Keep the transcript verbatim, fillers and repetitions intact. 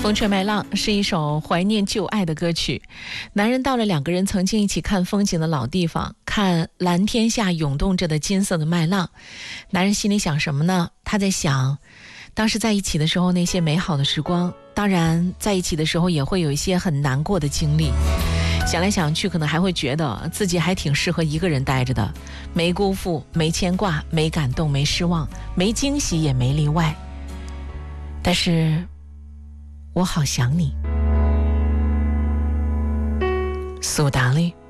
风吹麦浪是一首怀念旧爱的歌曲。男人到了两个人曾经一起看风景的老地方，看蓝天下涌动着的金色的麦浪。男人心里想什么呢？他在想当时在一起的时候那些美好的时光，当然在一起的时候也会有一些很难过的经历。想来想去，可能还会觉得自己还挺适合一个人待着的，没辜负，没牵挂，没感动，没失望，没惊喜，也没例外。但是我好想你，苏打绿。